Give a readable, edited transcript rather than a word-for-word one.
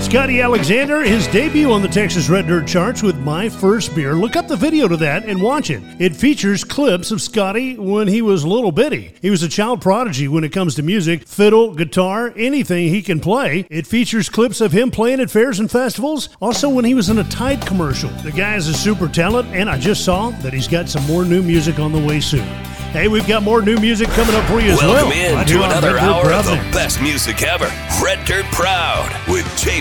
Scotty Alexander, his debut on the Texas Red Dirt charts with My First Beer. Look up the video to that and watch it. It features clips of Scotty when he was little bitty. He was a child prodigy when it comes to music, fiddle, guitar, anything he can play. It features clips of him playing at fairs and festivals, also when he was in a Tide commercial. The guy is a super talent, and I just saw that he's got some more new music on the way soon. Hey, we've got more new music coming up for you as well. Welcome in to another hour of the best music ever. Red Dirt Proud with Jay